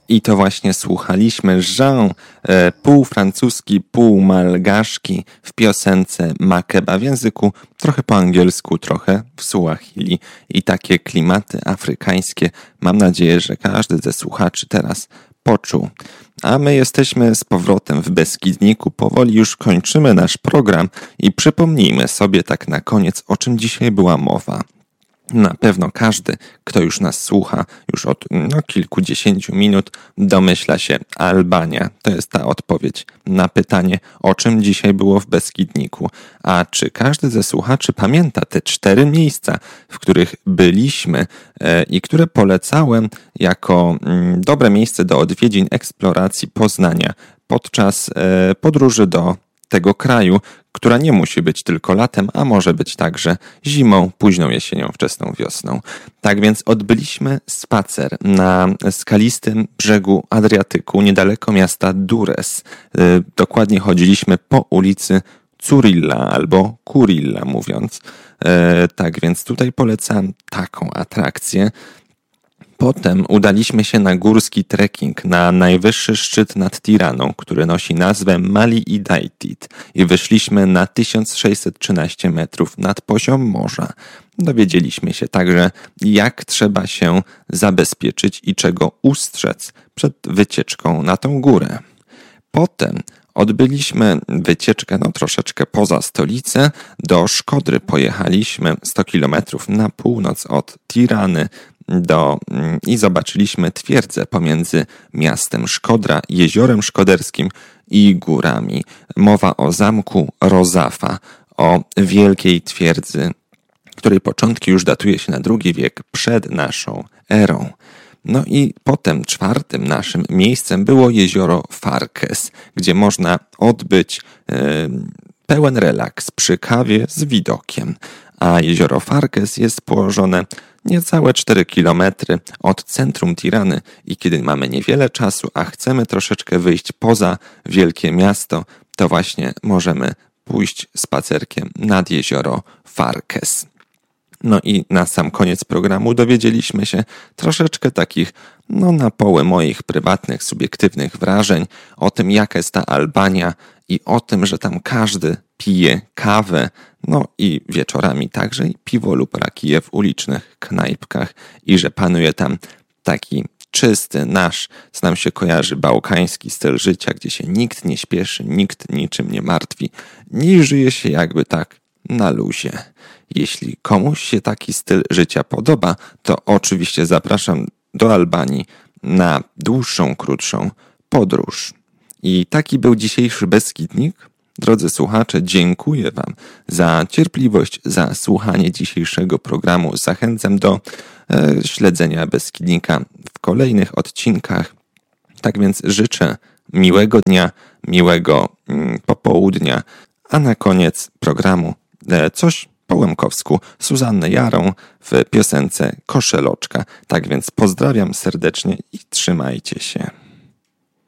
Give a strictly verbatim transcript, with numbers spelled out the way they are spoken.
I to właśnie słuchaliśmy Jean, e, pół francuski, pół malgaszki w piosence Makeba w języku trochę po angielsku, trochę w Suahili. I takie klimaty afrykańskie mam nadzieję, że każdy ze słuchaczy teraz poczuł. A my jesteśmy z powrotem w Beskidniku, powoli już kończymy nasz program i przypomnijmy sobie tak na koniec, o czym dzisiaj była mowa. Na pewno każdy, kto już nas słucha już od no, kilkudziesięciu minut, domyśla się Albania. To jest ta odpowiedź na pytanie, o czym dzisiaj było w Beskidniku. A czy każdy ze słuchaczy pamięta te cztery miejsca, w których byliśmy e, i które polecałem jako mm, dobre miejsce do odwiedzin, eksploracji, poznania podczas e, podróży do tego kraju, która nie musi być tylko latem, a może być także zimą, późną jesienią, wczesną wiosną. Tak więc odbyliśmy spacer na skalistym brzegu Adriatyku, niedaleko miasta Durres. Dokładnie chodziliśmy po ulicy Curilla albo Kurilla mówiąc. Tak więc tutaj polecam taką atrakcję. Potem udaliśmy się na górski trekking na najwyższy szczyt nad Tiraną, który nosi nazwę Mali Idaitit i wyszliśmy na tysiąc sześćset trzynaście metrów nad poziom morza. Dowiedzieliśmy się także, jak trzeba się zabezpieczyć i czego ustrzec przed wycieczką na tą górę. Potem odbyliśmy wycieczkę no troszeczkę poza stolicę. Do Szkodry pojechaliśmy sto kilometrów na północ od Tirany do, i zobaczyliśmy twierdzę pomiędzy miastem Szkodra, jeziorem szkoderskim i górami. Mowa o zamku Rozafa, o wielkiej twierdzy, której początki już datuje się na drugi wiek przed naszą erą. No i potem czwartym naszym miejscem było jezioro Farkes, gdzie można odbyć e, pełen relaks przy kawie z widokiem. A jezioro Farkes jest położone niecałe cztery kilometry od centrum Tirany i kiedy mamy niewiele czasu, a chcemy troszeczkę wyjść poza wielkie miasto, to właśnie możemy pójść spacerkiem nad jezioro Farkes. No i na sam koniec programu dowiedzieliśmy się troszeczkę takich, no na połę moich prywatnych, subiektywnych wrażeń o tym, jaka jest ta Albania i o tym, że tam każdy pije kawę, no i wieczorami także i piwo lub rakiję w ulicznych knajpkach i że panuje tam taki czysty, nasz, co nam się kojarzy, bałkański styl życia, gdzie się nikt nie śpieszy, nikt niczym nie martwi, nie żyje się jakby tak na luzie. Jeśli komuś się taki styl życia podoba, to oczywiście zapraszam do Albanii na dłuższą, krótszą podróż. I taki był dzisiejszy Beskidnik. Drodzy słuchacze, dziękuję Wam za cierpliwość, za słuchanie dzisiejszego programu. Zachęcam do e, śledzenia Beskidnika w kolejnych odcinkach. Tak więc życzę miłego dnia, miłego mm, popołudnia, a na koniec programu e, coś po łemkowsku Zuzannę Jarą w piosence Koszeloczka. Tak więc pozdrawiam serdecznie i trzymajcie się.